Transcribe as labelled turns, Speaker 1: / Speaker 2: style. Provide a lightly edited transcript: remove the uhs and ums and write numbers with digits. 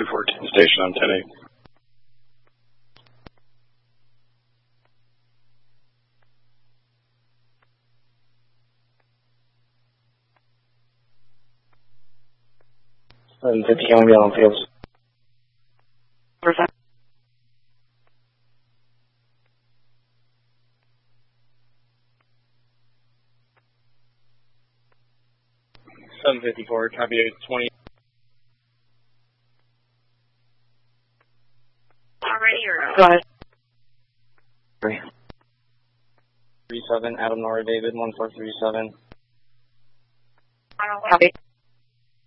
Speaker 1: 214 station on 10-8.
Speaker 2: And 50 on Yellow Fields.
Speaker 3: Percent.
Speaker 4: $754, copy 820.
Speaker 3: Already or go ahead.
Speaker 4: 37, Adam Nora David, 1437.
Speaker 3: Copy.